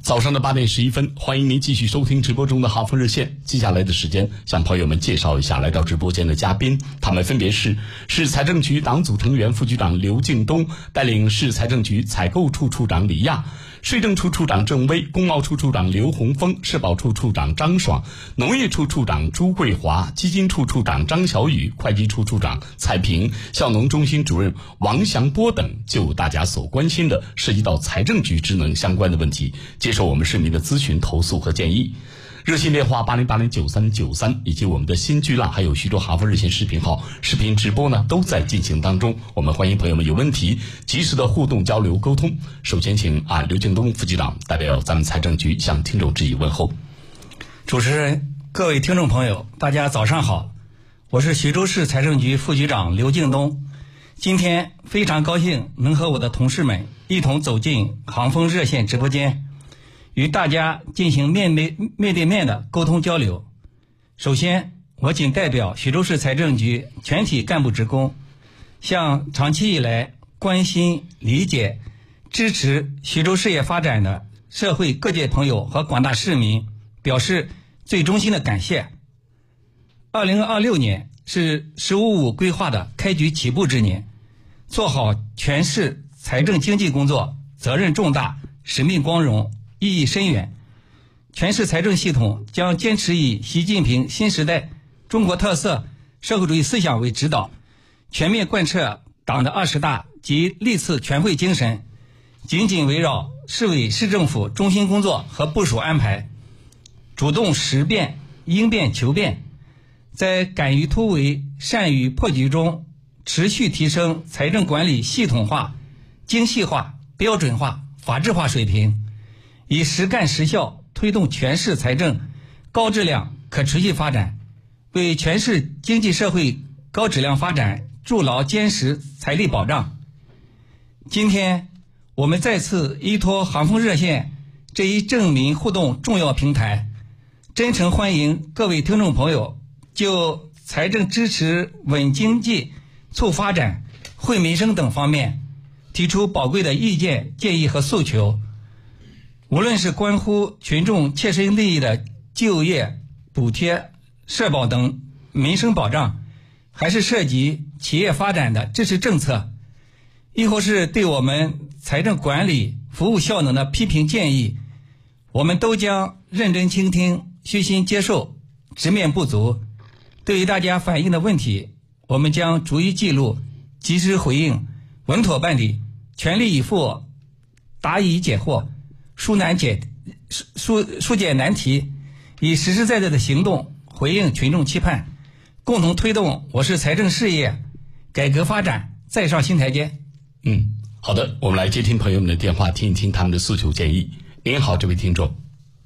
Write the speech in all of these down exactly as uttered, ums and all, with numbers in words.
早上的八点十一分，欢迎您继续收听直播中的航风热线。接下来的时间，向朋友们介绍一下来到直播间的嘉宾，他们分别是市财政局党组成员、副局长刘敬东，带领市财政局采购处处长李亚，税政处处长郑威，工贸处处长刘洪峰，社保处处长张爽，农业处处长朱桂华，基金处处长张小雨，会计处处长蔡平，校农中心主任王祥波等，就大家所关心的涉及到财政局职能相关的问题，接受我们市民的咨询、投诉和建议。热线电话八零八零九三九三，以及我们的新巨浪还有徐州航风热线视频号视频直播呢，都在进行当中。我们欢迎朋友们有问题及时的互动交流沟通。首先请啊刘敬东副局长代表咱们财政局向听众致以问候。 主持人、各位听众朋友，大家早上好，我是徐州市财政局副局长刘敬东。今天非常高兴能和我的同事们一同走进航风热线直播间，与大家进行面面面对面的沟通交流。首先，我谨代表徐州市财政局全体干部职工，向长期以来关心、理解、支持徐州事业发展的社会各界朋友和广大市民表示最衷心的感谢。二零二六年是“十五五”规划的开局起步之年，做好全市财政经济工作责任重大，使命光荣，意义深远。全市财政系统将坚持以习近平新时代中国特色社会主义思想为指导，全面贯彻党的二十大及历次全会精神，紧紧围绕市委市政府中心工作和部署安排，主动识变、应变求变，在敢于突围、善于破局中，持续提升财政管理系统化、精细化、标准化、法治化水平，以实干实效推动全市财政高质量可持续发展，为全市经济社会高质量发展筑牢坚实财力保障。今天我们再次依托航风热线这一政民互动重要平台，真诚欢迎各位听众朋友就财政支持稳经济、促发展、惠民生等方面提出宝贵的意见、建议和诉求。无论是关乎群众切身利益的就业、补贴、社保等民生保障，还是涉及企业发展的支持政策，亦或是对我们财政管理、服务效能的批评建议，我们都将认真倾听、虚心接受，直面不足。对于大家反映的问题，我们将逐一记录，及时回应，稳妥办理，全力以赴，答疑解惑，疏难解疏疏解难题，以实实在在的行动回应群众期盼，共同推动我市财政事业改革发展再上新台阶。 嗯，好的，我们来接听朋友们的电话，听一听他们的诉求建议。您好，这位听众。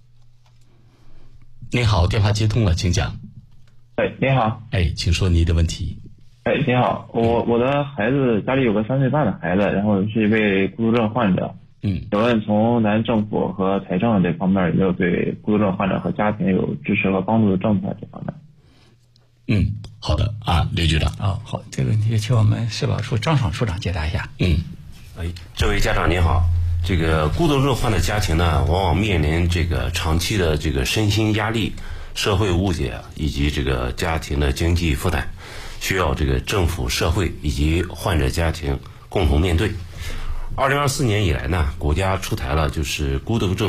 您好，电话接通了，请讲。 哎，您好。 哎，请说您的问题。 哎，您好，我我的孩子家里有个三岁半的孩子，然后是一位孤独症患者。 嗯， 请问从咱政府和财政这方面有没有对孤独症患者和家庭有支持和帮助的政策这方面？ 嗯，好的啊，刘局长。 啊，好，这个问题请我们社保处张爽处长解答一下。 嗯， 哎，这位家长您好，这个孤独症患的家庭呢，往往面临这个长期的这个身心压力、社会误解以及这个家庭的经济负担，需要这个政府、社会以及患者家庭共同面对。二零二四年以来呢，国家出台了就是孤独症